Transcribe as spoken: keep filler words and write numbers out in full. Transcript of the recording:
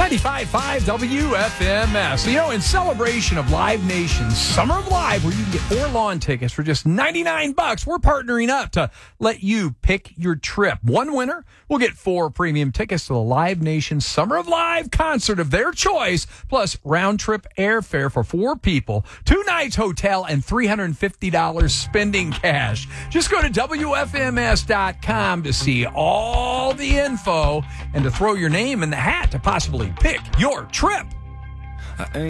ninety-five point five W F M S. You know, in celebration of Live Nation's Summer of Live, where you can get four lawn tickets for just ninety-nine bucks, we're partnering up to let you pick your trip. One winner will get four premium tickets to the Live Nation Summer of Live concert of their choice, plus round-trip airfare for four people, two nights hotel, and three hundred fifty dollars spending cash. Just go to W F M S dot com to see all the info and to throw your name in the hat to possibly pick your trip.